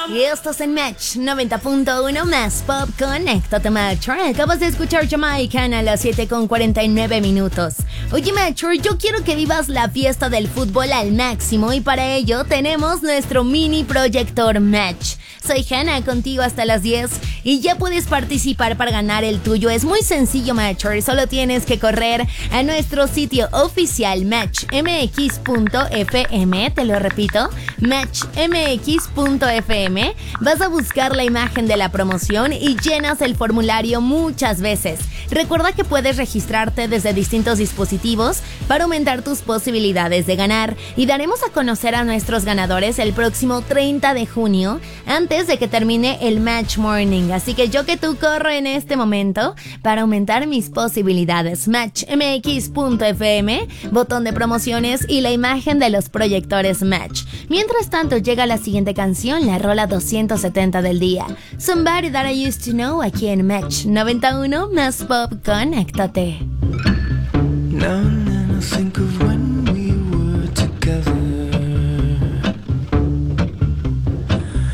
Y estás en Match 90.1 más Pop. Conéctate, Match. Acabas de escuchar Jamaican a las 7:49. Oye, Match, yo quiero que vivas la fiesta del fútbol al máximo y para ello tenemos nuestro mini proyector Match. Soy Hannah, contigo hasta las 10 y ya puedes participar para ganar el tuyo. Es muy sencillo, Matcher. Solo tienes que correr a nuestro sitio oficial matchmx.fm. Te lo repito, matchmx.fm. Vas a buscar la imagen de la promoción y llenas el formulario muchas veces. Recuerda que puedes registrarte desde distintos dispositivos para aumentar tus posibilidades de ganar y daremos a conocer a nuestros ganadores el próximo 30 de junio antes de que termine el Match Morning. Así que yo que tú corro en este momento para aumentar mis posibilidades. Matchmx.fm, botón de promociones y la imagen de los proyectores Match. Mientras tanto llega la siguiente canción, la rola 270 del día. Somebody That I Used to Know, aquí en Match 91 más Pop. Conéctate. Now and then I think of